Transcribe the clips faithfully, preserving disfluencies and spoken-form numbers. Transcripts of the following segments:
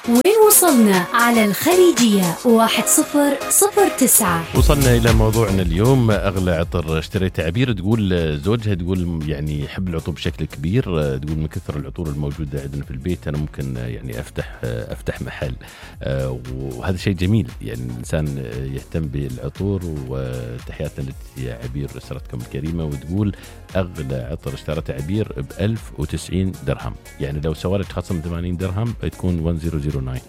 وين وصلنا على الخليجية واحد صفر صفر تسعة. وصلنا إلى موضوعنا اليوم. أغلى عطر اشتريته. عبير تقول زوجها تقول يعني يحب العطور بشكل كبير، تقول من كثر العطور الموجودة عندنا في البيت أنا ممكن يعني أفتح أفتح محل، وهذا شيء جميل يعني الإنسان يهتم بالعطور. وتحياتنا لك يا عبير أسرتكم الكريمة. وتقول أغلى عطر اشتريته عبير بألف وتسعين درهم، يعني لو سوالك خصم ثمانين درهم تكون واحد صفر صفر تسعة.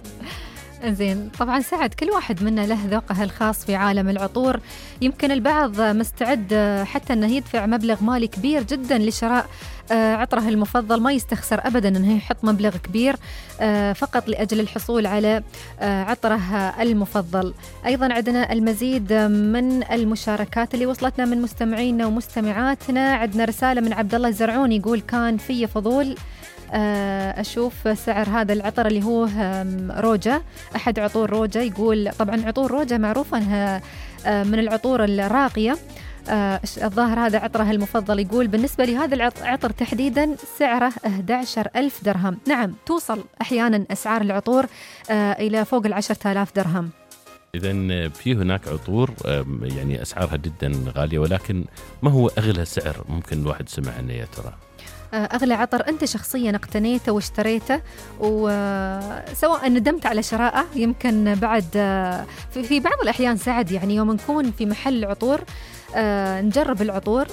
زين، طبعا سعد كل واحد منا له ذوقه الخاص في عالم العطور. يمكن البعض مستعد حتى أنه يدفع مبلغ مالي كبير جدا لشراء عطره المفضل، ما يستخسر أبدا أنه يحط مبلغ كبير فقط لأجل الحصول على عطره المفضل. أيضا عندنا المزيد من المشاركات اللي وصلتنا من مستمعينا ومستمعاتنا. عندنا رسالة من عبد الله الزرعون يقول كان في فضول أشوف سعر هذا العطر اللي هو روجا، أحد عطور روجا. يقول طبعا عطور روجا معروفة أنها من العطور الراقية، الظاهر هذا عطره المفضل. يقول بالنسبة لهذا العطر تحديدا سعره أحد عشر ألف درهم. نعم، توصل أحيانا أسعار العطور إلى فوق العشرة آلاف درهم. إذن في هناك عطور يعني أسعارها جدا غالية، ولكن ما هو أغلى سعر ممكن الواحد سمع عنه يا ترى؟ أغلى عطر أنت شخصيا اقتنيته واشتريته وسواء ندمت على شرائه، يمكن بعد في بعض الأحيان سعد يعني يوم نكون في محل عطور نجرب العطور،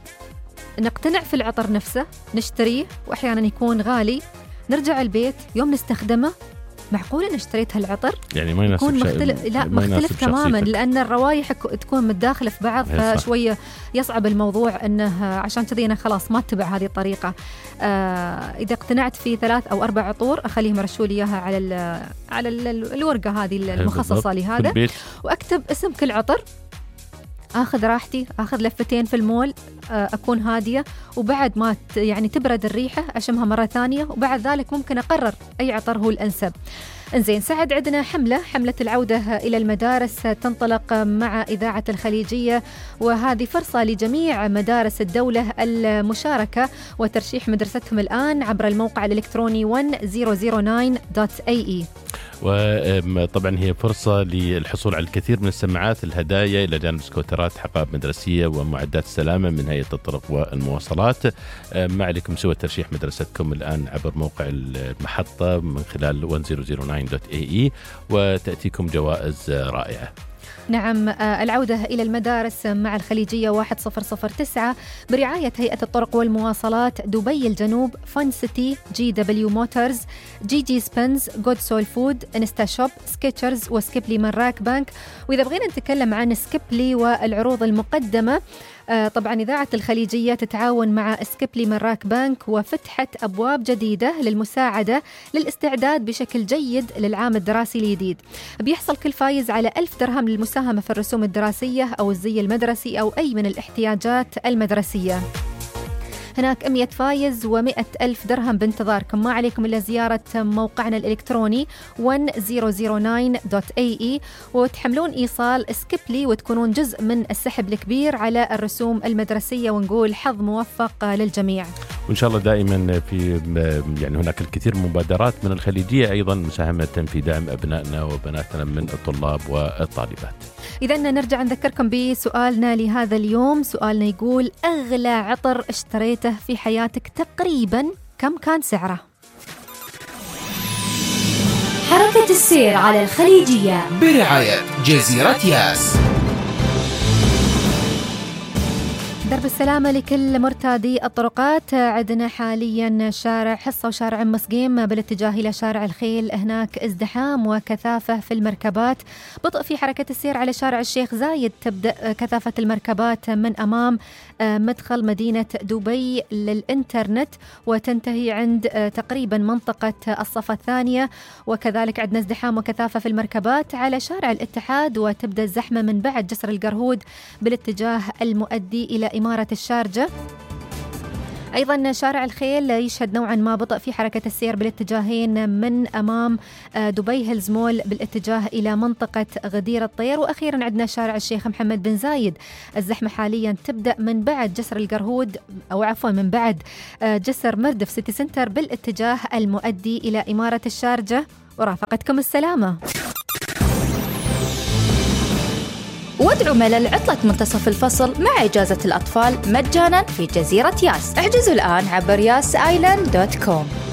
نقتنع في العطر نفسه، نشتريه وأحيانا يكون غالي، نرجع البيت يوم نستخدمه معقول أن اشتريت هالعطر يعني ما يناسب مختلف. لا ما مختلف تماما، لأن الروايح تكون متداخلة في بعض، فشوية يصعب الموضوع. أنه عشان كذي أنا خلاص ما أتبع هذه الطريقة. آه إذا اقتنعت في ثلاث أو أربع عطور أخليهم يرشوا لي إياها على ال على ال الورقة هذه المخصصة لهذا، وأكتب اسم كل عطر، أخذ راحتي، أخذ لفتين في المول، أكون هادية، وبعد ما يعني تبرد الريحة أشمها مرة ثانية، وبعد ذلك ممكن أقرر أي عطر هو الأنسب. إنزين، سعد عندنا حملة حملة العودة إلى المدارس تنطلق مع إذاعة الخليجية، وهذه فرصة لجميع مدارس الدولة المشاركة وترشيح مدرستهم الآن عبر الموقع الإلكتروني واحد صفر صفر تسعة دوت إيه إي. وطبعا هي فرصة للحصول على الكثير من السماعات، الهدايا إلى جانب سكوترات، حقائب مدرسية ومعدات السلامة من هيئة الطرق والمواصلات. ما عليكم سوى ترشيح مدرستكم الآن عبر موقع المحطة من خلال واحد صفر صفر تسعة دوت إيه إي وتأتيكم جوائز رائعة. نعم، العودة إلى المدارس مع الخليجية واحد صفر صفر تسعة برعاية هيئة الطرق والمواصلات، دبي الجنوب، فن سيتي، جي دبليو موتورز، جي جي سبنز، جود سول فود، انستا شوب، سكيتشرز، وسكيبلي من راك بانك. وإذا بغينا نتكلم عن سكيبلي والعروض المقدمة، طبعا إذاعة الخليجية تتعاون مع سكيبلي من راك بانك وفتحت أبواب جديدة للمساعدة للاستعداد بشكل جيد للعام الدراسي الجديد. بيحصل كل فايز على ألف درهم للمساهمة في الرسوم الدراسية أو الزي المدرسي أو أي من الاحتياجات المدرسية. هناك مئة فايز ومئة ألف درهم بانتظاركم. ما عليكم إلا زيارة موقعنا الإلكتروني واحد صفر صفر تسعة دوت إيه إي وتحملون إيصال سكيبلي وتكونون جزء من السحب الكبير على الرسوم المدرسية، ونقول حظ موفق للجميع. وإن شاء الله دائما في يعني هناك الكثير من مبادرات من الخليجية أيضا مساهمة في دعم أبنائنا وبناتنا من الطلاب والطالبات. إذا نرجع نذكركم بسؤالنا لهذا اليوم. سؤالنا يقول أغلى عطر اشتريته في حياتك تقريبا كم كان سعره؟ حركة السير على الخليجية برعاية جزيرة ياس. درب السلامة لكل مرتادي الطرقات. عندنا حاليا شارع حصة وشارع مسقيم بالاتجاه إلى شارع الخيل، هناك ازدحام وكثافة في المركبات، بطء في حركة السير على شارع الشيخ زايد. تبدأ كثافة المركبات من أمام مدخل مدينة دبي للإنترنت وتنتهي عند تقريبا منطقة الصفة الثانية، وكذلك عندنا ازدحام وكثافة في المركبات على شارع الاتحاد، وتبدأ الزحمة من بعد جسر القرهود بالاتجاه المؤدي إلى إمارة الشارجة. أيضا شارع الخيل يشهد نوعا ما بطء في حركة السير بالاتجاهين من أمام دبي هيلز مول بالاتجاه إلى منطقة غدير الطير. وأخيرا عندنا شارع الشيخ محمد بن زايد، الزحمة حاليا تبدأ من بعد جسر القرهود أو عفوا من بعد جسر مردف سيتي سنتر بالاتجاه المؤدي إلى إمارة الشارجة. ورافقتكم السلامة. وادعوا ملل عطلة منتصف الفصل مع إجازة الأطفال مجانا في جزيرة ياس. احجزوا الآن عبر ياس آيلاند دوت كوم.